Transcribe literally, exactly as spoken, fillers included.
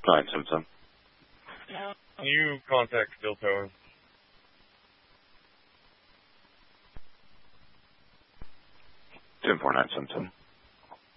nine seven seven. Can you contact Steel Towers? ten four nine seven seven.